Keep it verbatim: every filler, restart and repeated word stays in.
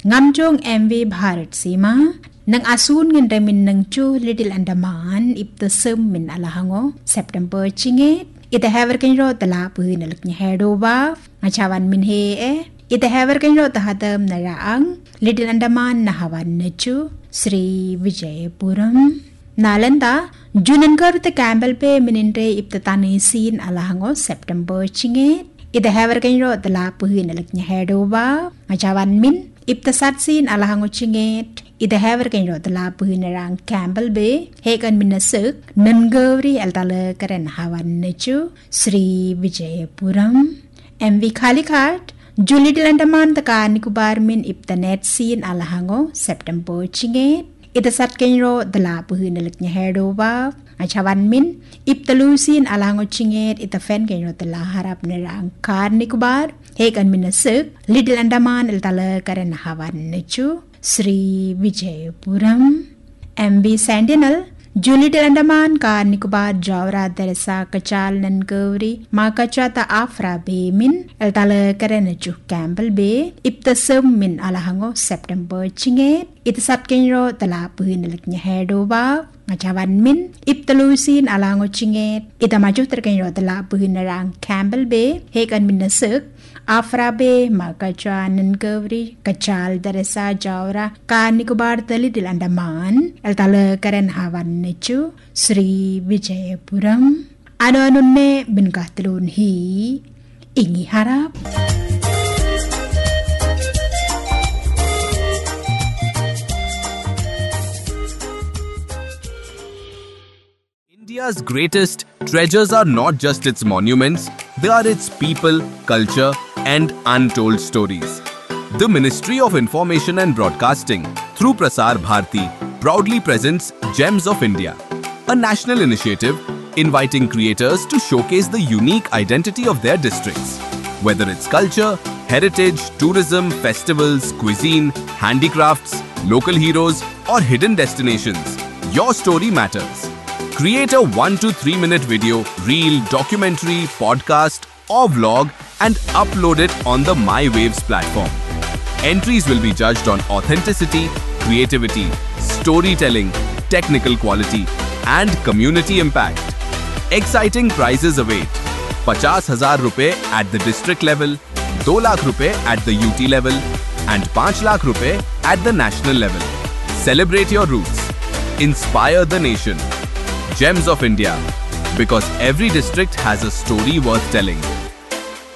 Ngamjong M V Bharat Sima nang asun ngin remin nang chu Little Andaman ip the sum min alahango September chinget ita haver kan ro tala puhin alak nya hedoba ngachawan min he e ita haver kan ro tahadam naraang Little Andaman nahawan nachu Sri Vijayapuram Nalanda Junankar the Campbell pe mininte ip the tani sin alahango September chinget ita haver kan ro tala puhin alak nya hedoba ngachawan min ip the satsin alahango chinget ida haver kan ro tala puhinarang Campbell Bay hekan minasuk nangawri altala karen hawan nachu Sri Vijayapuram M V Khalikat Little Andaman taka Nicobar min ip the net sin alahango September chinget ida sat kan ro tala puhinalak nya herdoba achawan min ip the lusin alahango chinget ita fen kan ro tala harap narang kar Nicobar hekan minasuk Little Andaman altala karen hawan nachu Sri Vijayapuram M V Sentinel Little Andaman ka Nicobar Jawra Deresa Kachal Nangawri Makacha ta Afra Bay min altala karen nachu Campbell Bay ip the sum min alahango September chinget ita sat kan ro tala puhinalak nya herdoba ngachawan min ip the lusin alahango chinget ita maju terkan ro tala puhinarang Campbell Bay hekan minasuk Afra Bay Makacha Nangawri Kachal Deresa Jawra ka Nicobar Little Andaman altala karen hawan nachu Sri Vijayapuram ano-anon ne binkahtilun hi ingi harap India's greatest treasures are not just its monuments, they are its people, culture, and untold stories. The Ministry of Information and Broadcasting, through Prasar Bharati, proudly presents Gems of India, a national initiative inviting creators to showcase the unique identity of their districts. Whether it's culture, heritage, tourism, festivals, cuisine, handicrafts, local heroes, or hidden destinations, your story matters. Create a one to three minute video, reel, documentary, podcast, or vlog and upload it on the MyWaves platform. Entries will be judged on authenticity, creativity, storytelling, technical quality, and community impact. Exciting prizes await. fifty thousand rupees at the district level, two lakh rupees at the U T level, and five lakh rupees at the national level. Celebrate your roots. Inspire the nation. Gems of India, because every district has a story worth telling.